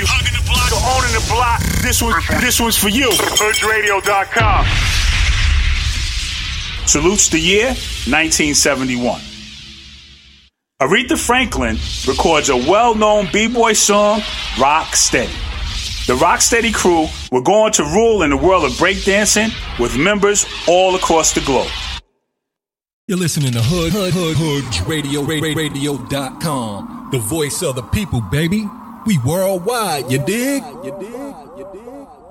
you. Hugging the block. So owning the block. This one's for you. HoodRadio.com. Salutes the year 1971. Aretha Franklin records a well-known b-boy song, Rock Steady. The Rocksteady crew were going to rule in the world of breakdancing with members all across the globe. You're listening to HoodRadio.com, the voice of the people, baby. We worldwide, you dig?